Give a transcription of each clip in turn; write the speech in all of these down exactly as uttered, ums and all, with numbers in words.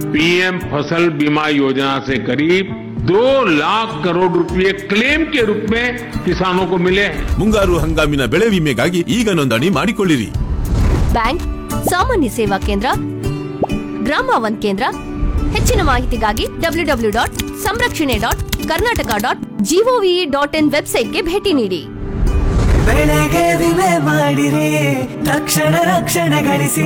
PM फसल बीमा योजना से करीब दो लाख करोड़ रुपए क्लेम के रूप में किसानों को मिले हैं। ಮುಂಗಾರು ಹಂಗಾಮಿನ ಬೆಳೆ ವಿಮೆಗಾಗಿ ಈಗ ನೋಂದಣಿ ಮಾಡಿಕೊಳ್ಳಿರಿ. ಬ್ಯಾಂಕ್, ಸಾಮಾನ್ಯ ಸೇವಾ ಕೇಂದ್ರ, ಗ್ರಾಮ ಒನ್ ಕೇಂದ್ರ. ಹೆಚ್ಚಿನ ಮಾಹಿತಿಗಾಗಿ ಡಬ್ಲ್ಯೂ ಡಬ್ಲ್ಯೂ ಡಾಟ್ ಸಂರಕ್ಷಣೆ dot Karnataka dot gov dot in ವೆಬ್ಸೈಟ್ಗೆ ಭೇಟಿ ನೀಡಿ. ಬೆಳೆಗೆ ವಿಮೆ ಮಾಡಿರಿ, ತಕ್ಷಣ ರಕ್ಷಣೆ ಗಳಿಸಿ.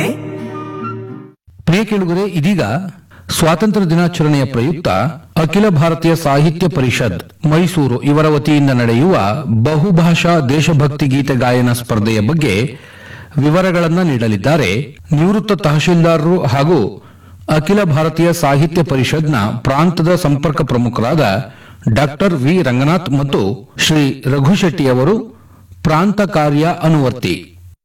ಪ್ರಿಯ ಕೇಳುಗರೆ, ಇದೀಗ ಸ್ವಾತಂತ್ರ್ಯ ದಿನಾಚರಣೆಯ ಪ್ರಯುಕ್ತ ಅಖಿಲ ಭಾರತೀಯ ಸಾಹಿತ್ಯ ಪರಿಷತ್ ಮೈಸೂರು ಇವರ ವತಿಯಿಂದ ನಡೆಯುವ ಬಹುಭಾಷಾ ದೇಶಭಕ್ತಿ ಗೀತೆ ಗಾಯನ ಸ್ಪರ್ಧೆಯ ಬಗ್ಗೆ ವಿವರಗಳನ್ನು ನೀಡಲಿದ್ದಾರೆ ನಿವೃತ್ತ ತಹಶೀಲ್ದಾರರು ಹಾಗೂ ಅಖಿಲ ಭಾರತೀಯ ಸಾಹಿತ್ಯ ಪರಿಷತ್ನ ಪ್ರಾಂತದ ಸಂಪರ್ಕ ಪ್ರಮುಖರಾದ ಡಾಕ್ಟರ್ ವಿ ರಂಗನಾಥ್ ಮತ್ತು ಶ್ರೀ ರಘುಶೆಟ್ಟಿ ಅವರು, ಪ್ರಾಂತ ಕಾರ್ಯ ಅನುವರ್ತಿ.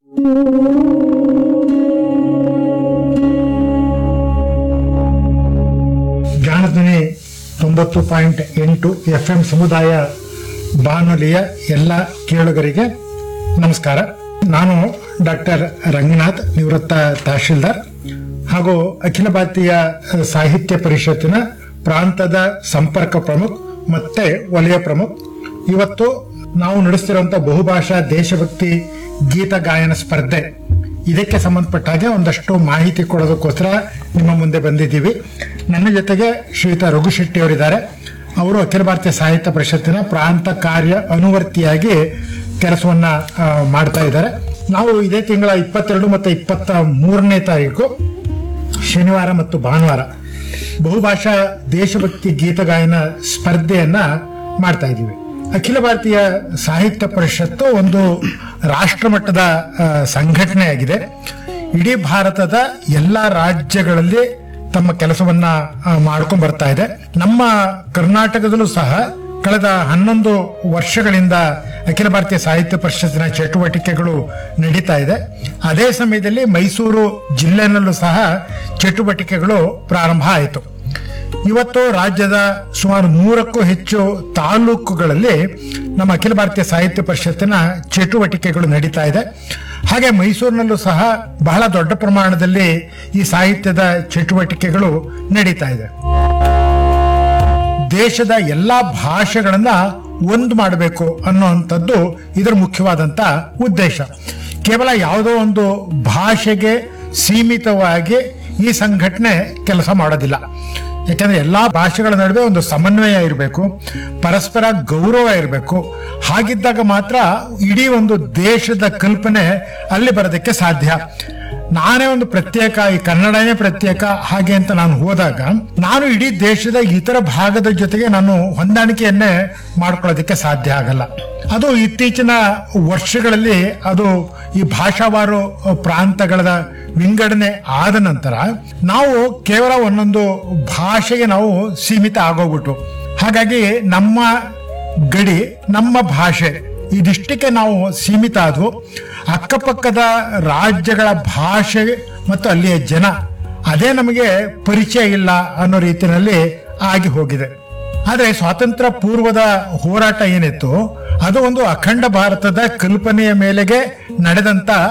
ಜ್ಞಾನಧ್ವನಿ ತೊಂಬತ್ತು ಪಾಯಿಂಟ್ ಎಂಟು ಎಫ್ ಎಂ ಸಮುದಾಯ ಬಾನುಲಿಯ ಎಲ್ಲ ಕೇಳುಗರಿಗೆ ನಮಸ್ಕಾರ. ನಾನು ಡಾಕ್ಟರ್ ರಂಗನಾಥ್, ನಿವೃತ್ತ ತಹಶೀಲ್ದಾರ್ ಹಾಗೂ ಅಖಿಲ ಭಾರತೀಯ ಸಾಹಿತ್ಯ ಪರಿಷತ್ತಿನ ಪ್ರಾಂತದ ಸಂಪರ್ಕ ಪ್ರಮುಖ್ ಮತ್ತೆ ವಲಯ ಪ್ರಮುಖ್. ಇವತ್ತು ನಾವು ನಡೆಸ್ತಿರುವಂತಹ ಬಹುಭಾಷಾ ದೇಶಭಕ್ತಿ ಗೀತ ಗಾಯನ ಸ್ಪರ್ಧೆ, ಇದಕ್ಕೆ ಸಂಬಂಧಪಟ್ಟ ಹಾಗೆ ಒಂದಷ್ಟು ಮಾಹಿತಿ ಕೊಡೋದಕ್ಕೋಸ್ಕರ ನಿಮ್ಮ ಮುಂದೆ ಬಂದಿದ್ದೀವಿ. ನನ್ನ ಜೊತೆಗೆ ಶ್ರೀಯುತ ರಘುಶೆಟ್ಟಿ ಅವರಿದ್ದಾರೆ. ಅವರು ಅಖಿಲ ಭಾರತೀಯ ಸಾಹಿತ್ಯ ಪರಿಷತ್ತಿನ ಪ್ರಾಂತ ಕಾರ್ಯ ಅನುವರ್ತಿಯಾಗಿ ಕೆಲಸವನ್ನ ಮಾಡ್ತಾ ಇದ್ದಾರೆ. ನಾವು ಇದೇ ತಿಂಗಳ ಇಪ್ಪತ್ತೆರಡು ಮತ್ತು ಇಪ್ಪತ್ತ ಮೂರನೇ ತಾರೀಕು ಶನಿವಾರ ಮತ್ತು ಭಾನುವಾರ ಬಹುಭಾಷಾ ದೇಶಭಕ್ತಿ ಗೀತ ಗಾಯನ ಸ್ಪರ್ಧೆಯನ್ನ ಮಾಡ್ತಾ ಇದ್ದೀವಿ. ಅಖಿಲ ಭಾರತೀಯ ಸಾಹಿತ್ಯ ಪರಿಷತ್ತು ಒಂದು ರಾಷ್ಟ್ರ ಮಟ್ಟದ ಸಂಘಟನೆಯಾಗಿದೆ. ಇಡೀ ಭಾರತದ ಎಲ್ಲಾ ರಾಜ್ಯಗಳಲ್ಲಿ ತಮ್ಮ ಕೆಲಸವನ್ನ ಮಾಡ್ಕೊಂಡು ಬರ್ತಾ ಇದೆ. ನಮ್ಮ ಕರ್ನಾಟಕದಲ್ಲೂ ಸಹ ಕಳೆದ ಹನ್ನೊಂದು ವರ್ಷಗಳಿಂದ ಅಖಿಲ ಭಾರತೀಯ ಸಾಹಿತ್ಯ ಪರಿಷತ್ತಿನ ಚಟುವಟಿಕೆಗಳು ನಡೀತಾ ಇದೆ. ಅದೇ ಸಮಯದಲ್ಲಿ ಮೈಸೂರು ಜಿಲ್ಲೆನಲ್ಲೂ ಸಹ ಚಟುವಟಿಕೆಗಳು ಪ್ರಾರಂಭ ಆಯಿತು. ಇವತ್ತು ರಾಜ್ಯದ ಸುಮಾರು ನೂರಕ್ಕೂ ಹೆಚ್ಚು ತಾಲೂಕುಗಳಲ್ಲಿ ನಮ್ಮ ಅಖಿಲ ಭಾರತೀಯ ಸಾಹಿತ್ಯ ಪರಿಷತ್ತಿನ ಚಟುವಟಿಕೆಗಳು ನಡೀತಾ ಇದೆ. ಹಾಗೆ ಮೈಸೂರಿನಲ್ಲೂ ಸಹ ಬಹಳ ದೊಡ್ಡ ಪ್ರಮಾಣದಲ್ಲಿ ಈ ಸಾಹಿತ್ಯದ ಚಟುವಟಿಕೆಗಳು ನಡೀತಾ ಇದೆ. ದೇಶದ ಎಲ್ಲಾ ಭಾಷೆಗಳನ್ನ ಒಂದು ಮಾಡಬೇಕು ಅನ್ನುವಂಥದ್ದು ಇದರ ಮುಖ್ಯವಾದಂತ ಉದ್ದೇಶ. ಕೇವಲ ಯಾವುದೋ ಒಂದು ಭಾಷೆಗೆ ಸೀಮಿತವಾಗಿ ಈ ಸಂಘಟನೆ ಕೆಲಸ ಮಾಡೋದಿಲ್ಲ. ಯಾಕಂದ್ರೆ ಎಲ್ಲಾ ಭಾಷೆಗಳ ನಡುವೆ ಒಂದು ಸಮನ್ವಯ ಇರಬೇಕು, ಪರಸ್ಪರ ಗೌರವ ಇರಬೇಕು. ಹಾಗಿದ್ದಾಗ ಮಾತ್ರ ಇಡೀ ಒಂದು ದೇಶದ ಕಲ್ಪನೆ ಅಲ್ಲಿ ಬರೋದಕ್ಕೆ ಸಾಧ್ಯ. ನಾನೇ ಒಂದು ಪ್ರತ್ಯೇಕ, ಈ ಕನ್ನಡನೇ ಪ್ರತ್ಯೇಕ ಹಾಗೆ ಅಂತ ನಾನು ಹೋದಾಗ ನಾನು ಇಡೀ ದೇಶದ ಇತರ ಭಾಗದ ಜೊತೆಗೆ ನಾನು ಹೊಂದಾಣಿಕೆಯನ್ನೇ ಮಾಡ್ಕೊಳ್ಳೋದಕ್ಕೆ ಸಾಧ್ಯ ಆಗಲ್ಲ. ಅದು ಇತ್ತೀಚಿನ ವರ್ಷಗಳಲ್ಲಿ ಅದು ಈ ಭಾಷಾವಾರು ಪ್ರಾಂತಗಳ ವಿಂಗಡಣೆ ಆದ ನಂತರ ನಾವು ಕೇವಲ ಒಂದೊಂದು ಭಾಷೆಗೆ ನಾವು ಸೀಮಿತ ಆಗೋಗ್ಬಿಟ್ಟು, ಹಾಗಾಗಿ ನಮ್ಮ ಗಡಿ, ನಮ್ಮ ಭಾಷೆ ಇದಿಷ್ಟಕ್ಕೆ ನಾವು ಸೀಮಿತ ಆದ್ವು. ಅಕ್ಕಪಕ್ಕದ ರಾಜ್ಯಗಳ ಭಾಷೆ ಮತ್ತು ಅಲ್ಲಿಯ ಜನ ಅದೇ ನಮಗೆ ಪರಿಚಯ ಇಲ್ಲ ಅನ್ನೋ ರೀತಿಯಲ್ಲಿ ಆಗಿ ಹೋಗಿದೆ. ಆದ್ರೆ ಸ್ವಾತಂತ್ರ್ಯ ಪೂರ್ವದ ಹೋರಾಟ ಏನಿತ್ತು ಅದು ಒಂದು ಅಖಂಡ ಭಾರತದ ಕಲ್ಪನೆಯ ಮೇಲೆಗೆ ನಡೆದಂತ